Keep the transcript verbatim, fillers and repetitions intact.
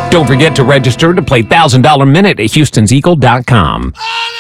Don't forget to register to play one thousand dollar Minute at Houstons Eagle dot com.